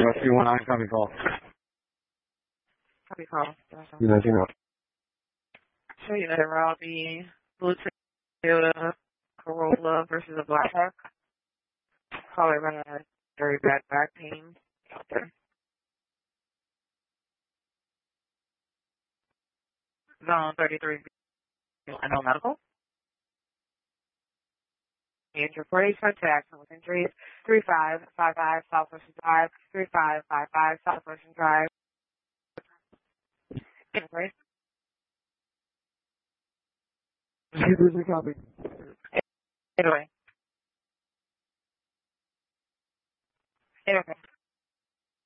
219, copy call. Copy call. 219 out. Show you that Robbie Blue Toyota Corolla versus a Blackhawk. Probably running a very bad back pain out there. Zone 33, I know medical. Injured parties contact with injuries 3555 South Ocean Drive, 3555 South Ocean Drive. Anyway. Copy. Anyway.